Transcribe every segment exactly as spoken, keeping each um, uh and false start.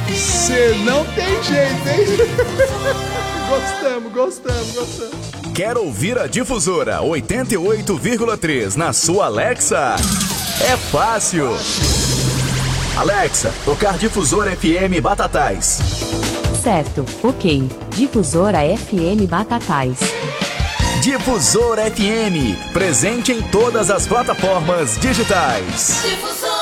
Cê não tem jeito, hein? Gostamos, gostamos, gostamos. Quer ouvir a Difusora oitenta e oito vírgula três na sua Alexa? É fácil. Alexa, tocar Difusora F M Batatais. Certo, ok. Difusora F M Batatais. Difusora F M, presente em todas as plataformas digitais. Difusora.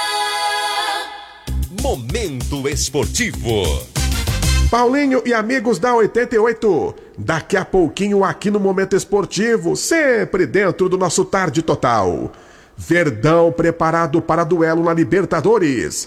Momento esportivo. Paulinho e amigos da oitenta e oito, daqui a pouquinho aqui no Momento Esportivo, sempre dentro do nosso Tarde Total. Verdão preparado para duelo na Libertadores.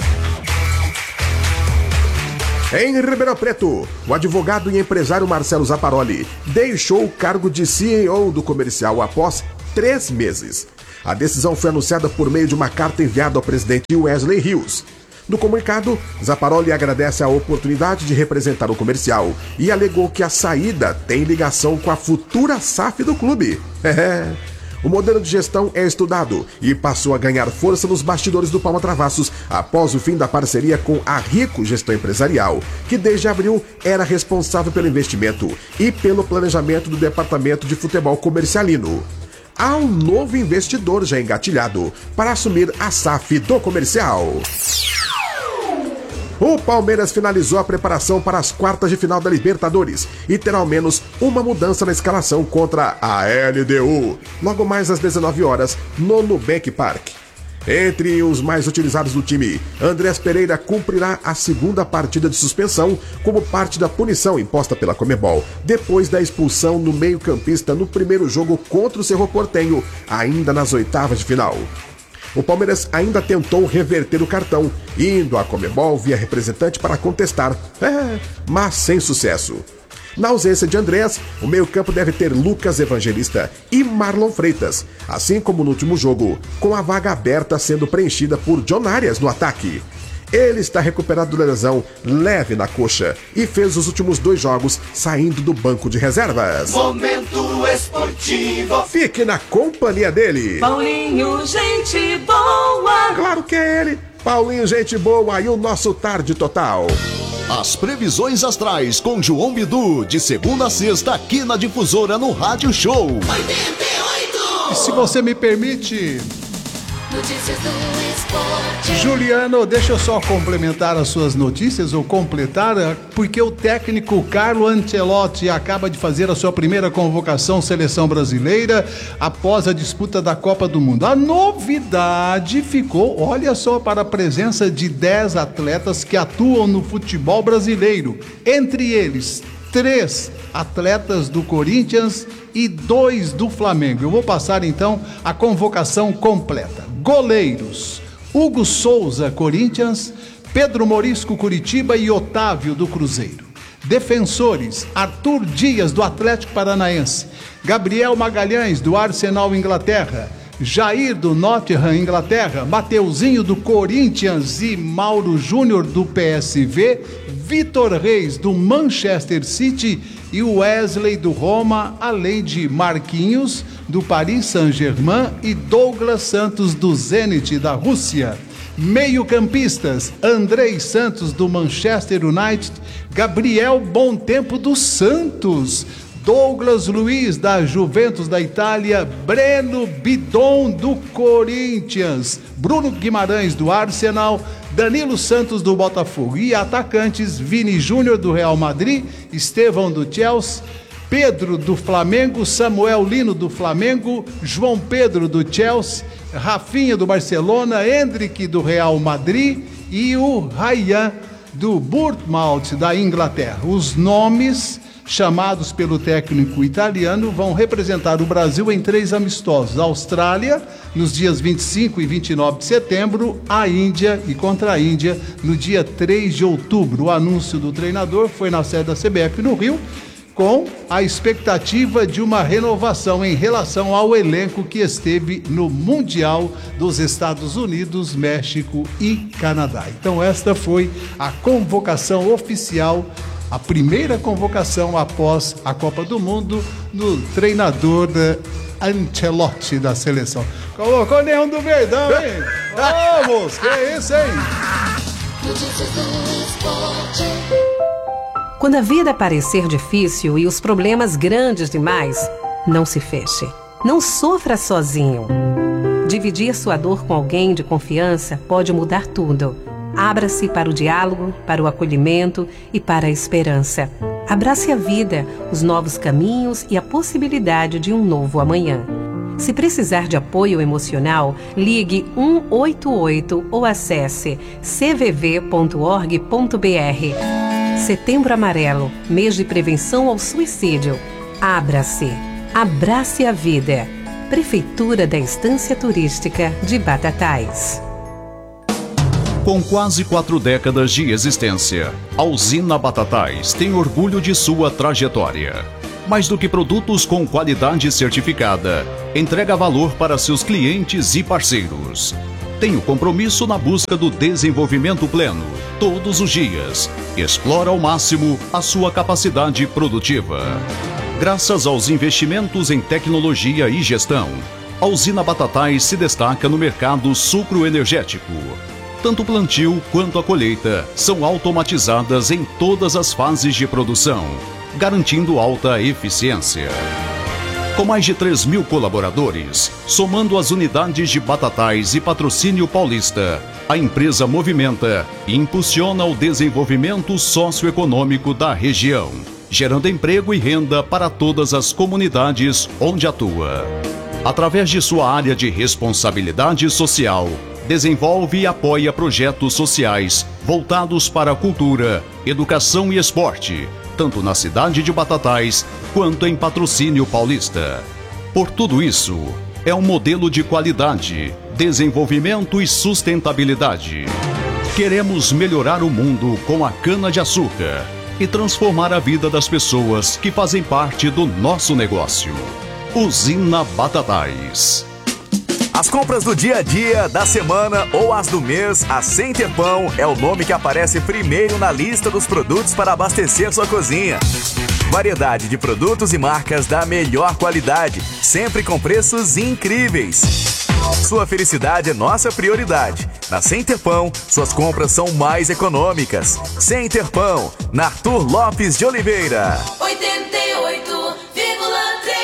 Em Ribeirão Preto, o advogado e empresário Marcelo Zapparoli deixou o cargo de C E O do comercial após três meses. A decisão foi anunciada por meio de uma carta enviada ao presidente Wesley Rios. No comunicado, Zapparoli agradece a oportunidade de representar o comercial e alegou que a saída tem ligação com a futura S A F do clube. O modelo de gestão é estudado e passou a ganhar força nos bastidores do Palma Travassos após o fim da parceria com a Rico Gestão Empresarial, que desde abril era responsável pelo investimento e pelo planejamento do departamento de futebol comercialino. Há um novo investidor já engatilhado para assumir a S A F do comercial. O Palmeiras finalizou a preparação para as quartas de final da Libertadores e terá ao menos uma mudança na escalação contra a L D U, logo mais às dezenove horas, no Nubank Park. Entre os mais utilizados do time, Andrés Pereira cumprirá a segunda partida de suspensão como parte da punição imposta pela Conmebol, depois da expulsão no meio-campista no primeiro jogo contra o Cerro Porteño, ainda nas oitavas de final. O Palmeiras ainda tentou reverter o cartão, indo à Conmebol via representante para contestar, é, mas sem sucesso. Na ausência de Andrés, o meio-campo deve ter Lucas Evangelista e Marlon Freitas, assim como no último jogo, com a vaga aberta sendo preenchida por John Arias no ataque. Ele está recuperado da lesão leve na coxa e fez os últimos dois jogos saindo do banco de reservas. Momento esportivo. Fique na companhia dele. Paulinho, gente boa. Claro que é ele. Paulinho, gente boa e o nosso Tarde Total. As previsões astrais com João Bidu, de segunda a sexta, aqui na Difusora, no Rádio Show. oitenta e oito. E se você me permite... Notícias do esporte. Juliano, deixa eu só complementar as suas notícias, ou completar, porque o técnico Carlo Ancelotti acaba de fazer a sua primeira convocação à seleção brasileira após a disputa da Copa do Mundo. A novidade ficou, olha só, para a presença de dez atletas que atuam no futebol brasileiro. Entre eles, três atletas do Corinthians e dois do Flamengo. Eu vou passar então a convocação completa. Goleiros: Hugo Souza, Corinthians, Pedro Morisco, Curitiba e Otávio, do Cruzeiro. Defensores: Arthur Dias, do Atlético Paranaense, Gabriel Magalhães, do Arsenal, Inglaterra, Jair, do Nottingham, Inglaterra, Mateuzinho, do Corinthians e Mauro Júnior, do P S V, Vitor Reis, do Manchester City e Wesley, do Roma, além de Marquinhos, do Paris Saint-Germain e Douglas Santos, do Zenit, da Rússia. Meio-campistas: Andrei Santos, do Manchester United, Gabriel Bontempo, do Santos, Douglas Luiz, da Juventus da Itália, Breno Bidon, do Corinthians, Bruno Guimarães, do Arsenal, Danilo Santos, do Botafogo, e atacantes: Vini Júnior, do Real Madrid, Estevão, do Chelsea, Pedro, do Flamengo, Samuel Lino, do Flamengo, João Pedro, do Chelsea, Rafinha, do Barcelona, Endrick, do Real Madrid e o Ryan, do Bournemouth, da Inglaterra. Os nomes chamados pelo técnico italiano vão representar o Brasil em três amistosos: Austrália, nos dias vinte e cinco e vinte e nove de setembro, a Índia e contra a Índia no dia três de outubro. O anúncio do treinador foi na sede da C B F no Rio, com a expectativa de uma renovação em relação ao elenco que esteve no Mundial dos Estados Unidos, México e Canadá. Então esta foi a convocação oficial, a primeira convocação após a Copa do Mundo, no treinador da Ancelotti da seleção. Colocou Leão do Verdão, hein? Vamos, que é isso, hein? Notícias do esporte. Quando a vida parecer difícil e os problemas grandes demais, não se feche. Não sofra sozinho. Dividir sua dor com alguém de confiança pode mudar tudo. Abra-se para o diálogo, para o acolhimento e para a esperança. Abrace a vida, os novos caminhos e a possibilidade de um novo amanhã. Se precisar de apoio emocional, ligue um oito oito ou acesse c v v ponto org ponto b r. Setembro Amarelo, mês de prevenção ao suicídio. Abra-se. Abrace a vida. Prefeitura da Estância Turística de Batatais. Com quase quatro décadas de existência, a usina Batatais tem orgulho de sua trajetória. Mais do que produtos com qualidade certificada, entrega valor para seus clientes e parceiros. Tem o compromisso na busca do desenvolvimento pleno, todos os dias. Explora ao máximo a sua capacidade produtiva. Graças aos investimentos em tecnologia e gestão, a usina Batatais se destaca no mercado sucroenergético. Tanto o plantio quanto a colheita são automatizadas em todas as fases de produção, garantindo alta eficiência. Com mais de três mil colaboradores, somando as unidades de Batatais e Patrocínio Paulista, a empresa movimenta e impulsiona o desenvolvimento socioeconômico da região, gerando emprego e renda para todas as comunidades onde atua. Através de sua área de responsabilidade social, desenvolve e apoia projetos sociais voltados para a cultura, educação e esporte, tanto na cidade de Batatais quanto em Patrocínio Paulista. Por tudo isso, é um modelo de qualidade, desenvolvimento e sustentabilidade. Queremos melhorar o mundo com a cana-de-açúcar e transformar a vida das pessoas que fazem parte do nosso negócio. Usina Batatais. As compras do dia a dia, da semana ou as do mês, a Center Pão é o nome que aparece primeiro na lista dos produtos para abastecer sua cozinha. Variedade de produtos e marcas da melhor qualidade, sempre com preços incríveis. Sua felicidade é nossa prioridade. Na Center Pão, suas compras são mais econômicas. Center Pão, na Arthur Lopes de Oliveira. oitenta e oito vírgula três.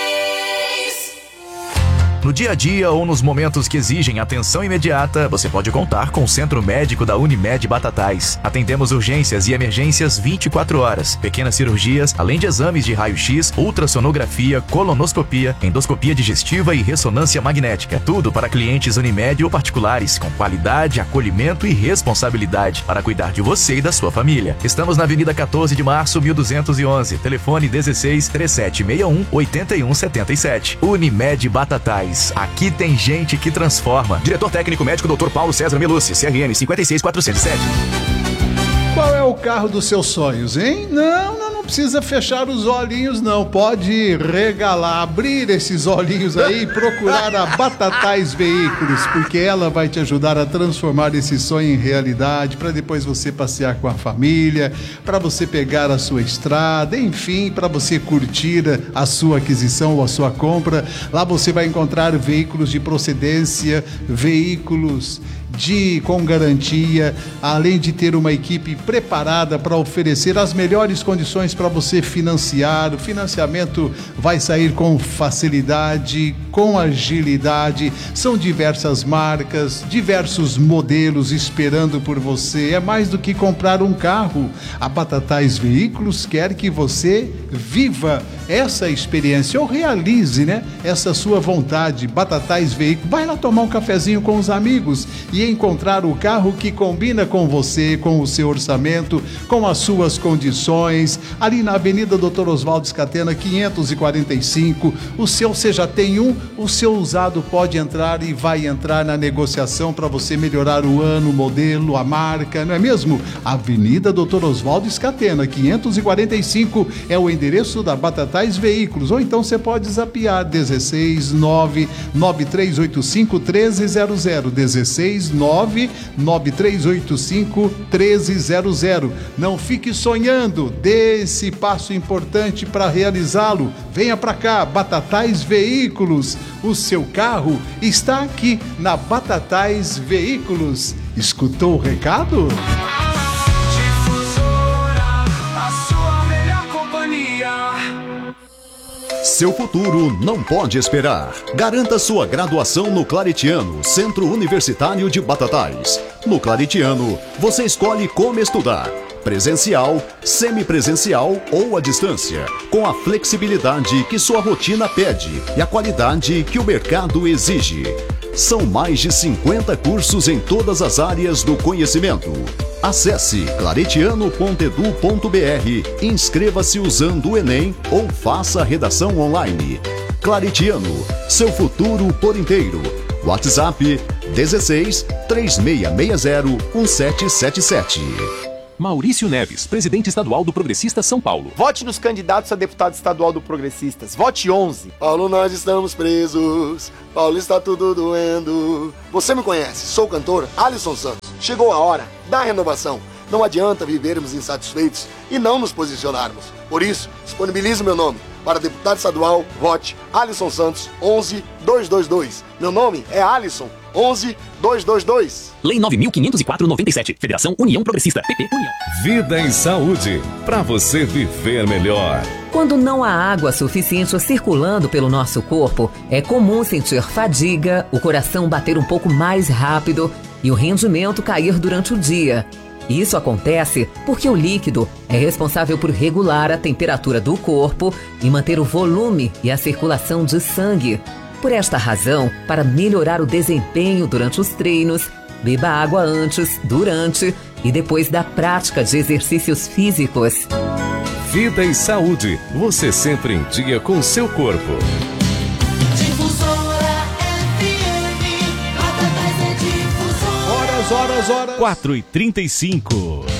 No dia a dia ou nos momentos que exigem atenção imediata, você pode contar com o Centro Médico da Unimed Batatais. Atendemos urgências e emergências vinte e quatro horas, pequenas cirurgias, além de exames de raio-x, ultrassonografia, colonoscopia, endoscopia digestiva e ressonância magnética. Tudo para clientes Unimed ou particulares, com qualidade, acolhimento e responsabilidade para cuidar de você e da sua família. Estamos na Avenida quatorze de março, mil duzentos e onze. Telefone dezesseis, trinta e sete sessenta e um, oitenta e um setenta e sete. Unimed Batatais. Aqui tem gente que transforma. Diretor técnico médico doutor Paulo César Melucci, C R N cinquenta e seis quatrocentos e sete. Qual é o carro dos seus sonhos, hein? Não, não, não precisa fechar os olhinhos, não. Pode regalar, abrir esses olhinhos aí e procurar a Batatais Veículos, porque ela vai te ajudar a transformar esse sonho em realidade, para depois você passear com a família, para você pegar a sua estrada, enfim, para você curtir a sua aquisição ou a sua compra. Lá você vai encontrar veículos de procedência, veículos de com garantia, além de ter uma equipe preparada para oferecer as melhores condições para você financiar. O financiamento vai sair com facilidade, com agilidade. São diversas marcas, diversos modelos esperando por você. É mais do que comprar um carro. A Batatais Veículos quer que você viva essa experiência ou realize, né, essa sua vontade. Batatais Veículos, vai lá tomar um cafezinho com os amigos e encontrar o carro que combina com você, com o seu orçamento, com as suas condições. Ali na Avenida doutor Oswaldo Scatena, quinhentos e quarenta e cinco. O seu, você já tem um, o seu usado pode entrar e vai entrar na negociação para você melhorar o ano, o modelo, a marca, não é mesmo? Avenida doutor Oswaldo Scatena, quinhentos e quarenta e cinco é o endereço da Batatais Veículos. Ou então você pode zapear dezesseis nove nove três oito cinco um três zero zero, dezesseis nove nove três oito cinco um três zero zero. Não fique sonhando, dê esse passo importante para realizá-lo. Venha para cá, Batatais Veículos. O seu carro está aqui na Batatais Veículos. Escutou o recado? Seu futuro não pode esperar. Garanta sua graduação no Claretiano, Centro Universitário de Batatais. No Claretiano, você escolhe como estudar: presencial, semipresencial ou à distância, com a flexibilidade que sua rotina pede e a qualidade que o mercado exige. São mais de cinquenta cursos em todas as áreas do conhecimento. Acesse claretiano ponto edu ponto br, inscreva-se usando o Enem ou faça a redação online. Claretiano, seu futuro por inteiro. WhatsApp dezesseis, três seis seis zero, um sete sete sete. Maurício Neves, presidente estadual do Progressistas São Paulo. Vote nos candidatos a deputado estadual do Progressistas. Vote onze. Paulo, nós estamos presos. Paulo, está tudo doendo. Você me conhece, sou o cantor Alisson Santos. Chegou a hora da renovação. Não adianta vivermos insatisfeitos e não nos posicionarmos. Por isso, disponibilizo meu nome. Para deputado estadual, vote Alisson Santos, onze dois dois dois. Meu nome é Alisson, onze dois dois dois. Lei nove mil quinhentos e quatro, noventa e sete. Federação União Progressista. P P União. Vida em saúde, para você viver melhor. Quando não há água suficiente circulando pelo nosso corpo, é comum sentir fadiga, o coração bater um pouco mais rápido e o rendimento cair durante o dia. Isso acontece porque o líquido é responsável por regular a temperatura do corpo e manter o volume e a circulação de sangue. Por esta razão, para melhorar o desempenho durante os treinos, beba água antes, durante e depois da prática de exercícios físicos. Vida e saúde, você sempre em dia com seu corpo. Difusora F M, Batatais é difusora. Horas, horas, horas. quatro e trinta e cinco.